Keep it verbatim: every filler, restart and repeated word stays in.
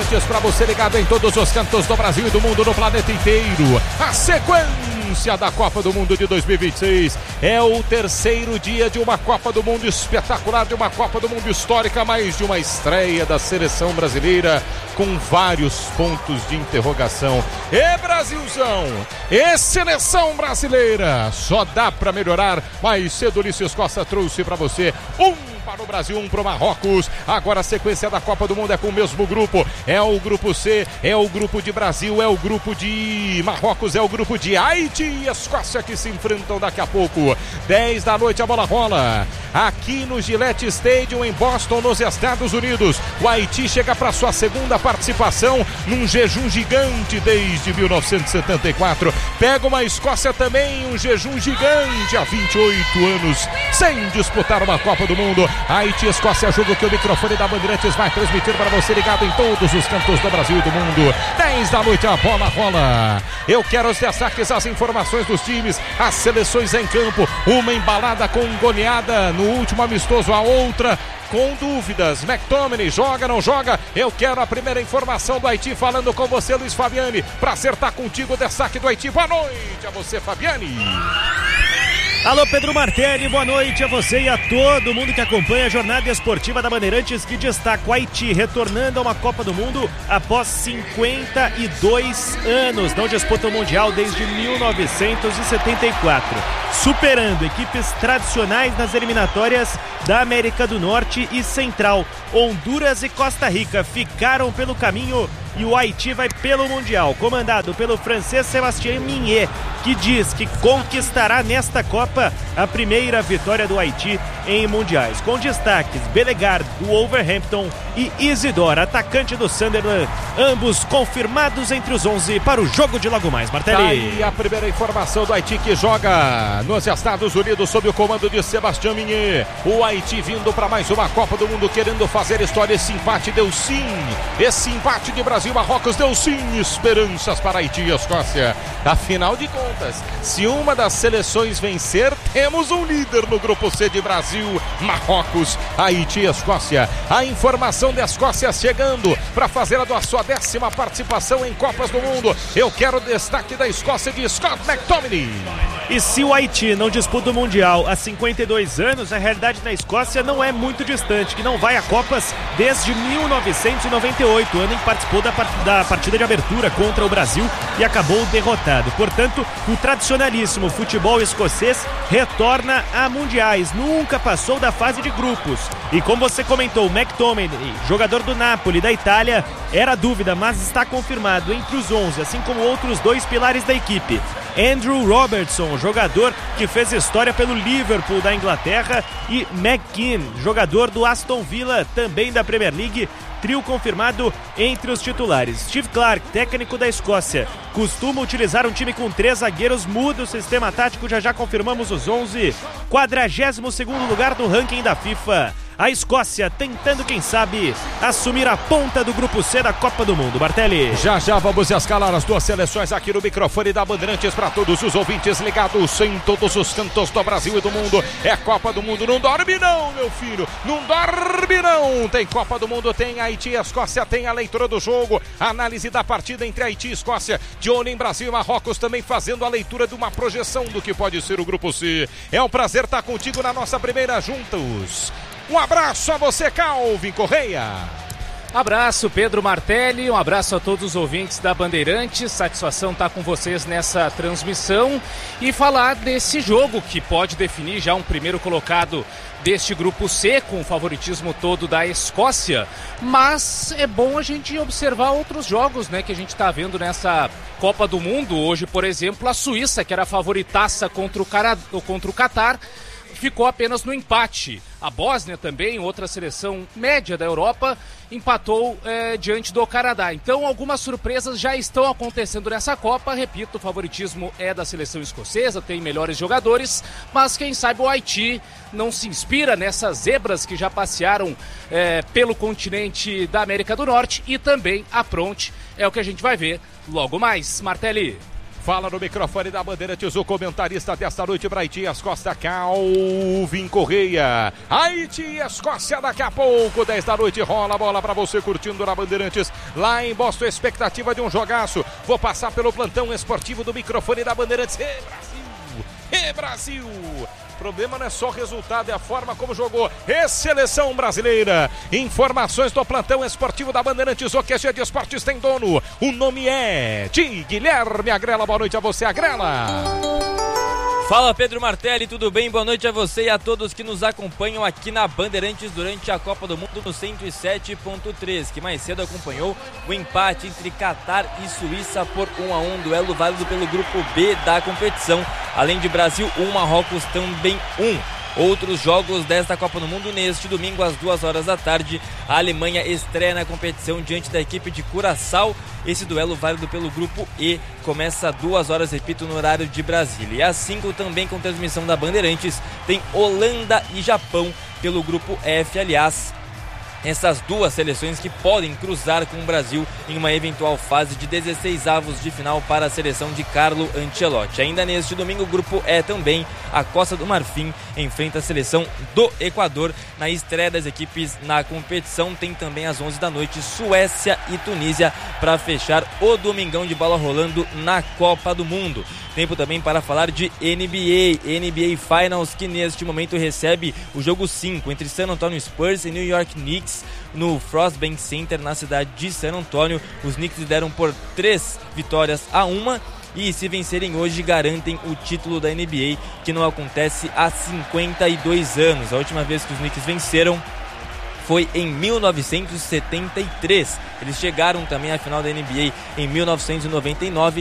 Bandeirantes, para você ligado em todos os cantos do Brasil e do mundo, no planeta inteiro. A sequência da Copa do Mundo de dois mil e vinte e seis é o terceiro dia de uma Copa do Mundo espetacular, de uma Copa do Mundo histórica, mais de uma estreia da seleção brasileira com vários pontos de interrogação. E Brasilzão, e seleção brasileira, só dá para melhorar. Mais cedo, Ulisses Costa trouxe para você um para o Brasil, um para o Marrocos. Agora a sequência da Copa do Mundo é com o mesmo grupo. É o grupo C, é o grupo de Brasil, é o grupo de Marrocos, é o grupo de Haiti e Escócia que se enfrentam daqui a pouco. dez da noite a bola rola aqui no Gillette Stadium em Boston, nos Estados Unidos. O Haiti chega para sua segunda participação num jejum gigante desde mil novecentos e setenta e quatro. Pega uma Escócia também, um jejum gigante há vinte e oito anos sem disputar uma Copa do Mundo. Haiti e Escócia, jogo que o microfone da Bandeirantes vai transmitir para você ligado em todos os cantos do Brasil e do mundo. dez da noite a bola rola. Eu quero os destaques, as informações dos times, as seleções em campo. Uma embalada com goleada no último amistoso, a outra com dúvidas. McTominay joga, não joga? Eu quero a primeira informação do Haiti, falando com você, Luiz Fabiani, para acertar contigo o destaque do Haiti. Boa noite a você, Fabiani. Alô, Pedro Martelli, boa noite a você e a todo mundo que acompanha a jornada esportiva da Bandeirantes, que destaca o Haiti retornando a uma Copa do Mundo após cinquenta e dois anos. Não disputa o Mundial desde mil novecentos e setenta e quatro, superando equipes tradicionais nas eliminatórias da América do Norte e Central. Honduras e Costa Rica ficaram pelo caminho e o Haiti vai pelo Mundial, comandado pelo francês Sébastien Mignet, que diz que conquistará nesta Copa a primeira vitória do Haiti em mundiais, com destaques Bellegarde, do Wolverhampton, e Isidore, atacante do Sunderland, ambos confirmados entre os onze para o jogo de logo mais. Martelli. Tá aí a primeira informação do Haiti, que joga nos Estados Unidos sob o comando de Sébastien Mignet. O Haiti vindo para mais uma Copa do Mundo, querendo fazer história. Esse empate deu sim, esse empate de Brasil Marrocos deu sim esperanças para Haiti e Escócia. Afinal de contas, se uma das seleções vencer, temos um líder no grupo C de Brasil, Marrocos, Haiti e Escócia. A informação da Escócia chegando para fazer a sua décima participação em Copas do Mundo. Eu quero o destaque da Escócia de Scott McTominay. E se o Haiti não disputa o Mundial há cinquenta e dois anos, a realidade na Escócia não é muito distante, que não vai a Copas desde mil novecentos e noventa e oito, ano em que participou da, da partida de abertura contra o Brasil e acabou derrotado. Portanto, o tradicionalíssimo futebol escocês retorna a mundiais, nunca passou da fase de grupos. E como você comentou, o McTominay, jogador do Napoli, da Itália, era dúvida, mas está confirmado entre os onze, assim como outros dois pilares da equipe. Andrew Robertson, jogador que fez história pelo Liverpool da Inglaterra, e McGinn, jogador do Aston Villa, também da Premier League, trio confirmado entre os titulares. Steve Clarke, técnico da Escócia, costuma utilizar um time com três zagueiros, muda o sistema tático, já já confirmamos os onze. quadragésimo segundo lugar do ranking da FIFA. A Escócia tentando, quem sabe, assumir a ponta do grupo C da Copa do Mundo. Martelli. Já já vamos escalar as duas seleções aqui no microfone da Bandeirantes para todos os ouvintes ligados em todos os cantos do Brasil e do mundo. É Copa do Mundo, não dorme não, meu filho, não dorme não. Tem Copa do Mundo, tem Haiti e Escócia, tem a leitura do jogo, análise da partida entre Haiti e Escócia, de olho em Brasil e Marrocos, também fazendo a leitura de uma projeção do que pode ser o grupo C. É um prazer estar contigo na nossa primeira juntos. Um abraço a você, Calvin Correia. Abraço, Pedro Martelli, um abraço a todos os ouvintes da Bandeirantes, satisfação estar com vocês nessa transmissão e falar desse jogo que pode definir já um primeiro colocado deste grupo C, com o favoritismo todo da Escócia, mas é bom a gente observar outros jogos, né, que a gente está vendo nessa Copa do Mundo. Hoje, por exemplo, a Suíça, que era a favoritaça contra o, Cara... contra o Catar, ficou apenas no empate. A Bósnia também, outra seleção média da Europa, empatou é, diante do Canadá. Então algumas surpresas já estão acontecendo nessa Copa. Repito, o favoritismo é da seleção escocesa, tem melhores jogadores, mas quem sabe o Haiti não se inspira nessas zebras que já passearam é, pelo continente da América do Norte e também apronte. É o que a gente vai ver logo mais. Martelli. Fala no microfone da Bandeirantes o comentarista desta noite para Haiti e Escócia, Calvin Correia. Haiti e Escócia daqui a pouco, dez da noite, rola a bola para você curtindo na Bandeirantes, lá em Boston, expectativa de um jogaço. Vou passar pelo plantão esportivo do microfone da Bandeirantes. Ê, Brasil! Ê, Brasil! O problema não é só o resultado, é a forma como jogou. E seleção brasileira. Informações do plantão esportivo da Bandeirantes. O Q G de Esportes tem dono. O nome é de Guilherme Agrela. Boa noite a você, Agrela. Fala, Pedro Martelli, tudo bem? Boa noite a você e a todos que nos acompanham aqui na Bandeirantes durante a Copa do Mundo no cento e sete ponto três, que mais cedo acompanhou o empate entre Catar e Suíça por um a um, duelo válido pelo grupo B da competição. Além de Brasil um, Marrocos também um. Outros jogos desta Copa do Mundo neste domingo às duas horas da tarde. A Alemanha estreia na competição diante da equipe de Curaçao. Esse duelo válido pelo grupo E começa às duas horas, repito, no horário de Brasília. E às cinco também com transmissão da Bandeirantes tem Holanda e Japão pelo grupo F, aliás. Essas duas seleções que podem cruzar com o Brasil em uma eventual fase de dezesseis avos de final para a seleção de Carlo Ancelotti. Ainda neste domingo, o grupo E também, a Costa do Marfim enfrenta a seleção do Equador. Na estreia das equipes na competição tem também às onze da noite Suécia e Tunísia para fechar o domingão de bola rolando na Copa do Mundo. Tempo também para falar de N B A, N B A Finals, que neste momento recebe o jogo cinco entre San Antonio Spurs e New York Knicks no Frost Bank Center na cidade de San Antonio. Os Knicks lideram por três vitórias a uma e, se vencerem hoje, garantem o título da N B A, que não acontece há cinquenta e dois anos. A última vez que os Knicks venceram foi em mil novecentos e setenta e três. Eles chegaram também à final da N B A em mil novecentos e noventa e nove